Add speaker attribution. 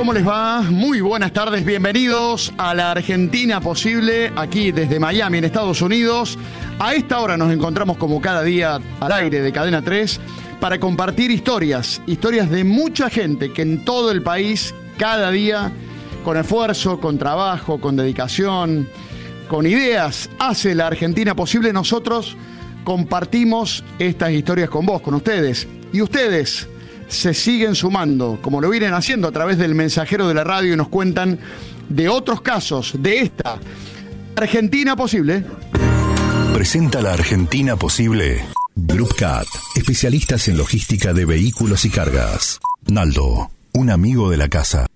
Speaker 1: ¿Cómo les va? Muy buenas tardes, bienvenidos a la Argentina Posible, aquí desde Miami, en Estados Unidos. A esta hora nos encontramos como cada día al aire de Cadena 3 para compartir historias de mucha gente que en todo el país, cada día, con esfuerzo, con trabajo, con dedicación, con ideas, hace la Argentina Posible. Nosotros compartimos estas historias con vos, con ustedes. Y ustedes se siguen sumando, como lo vienen haciendo a través del mensajero de la radio, y nos cuentan de otros casos de esta Argentina Posible.
Speaker 2: Presenta la Argentina Posible Group Cat, especialistas en logística de vehículos y cargas. Naldo, un amigo de la casa.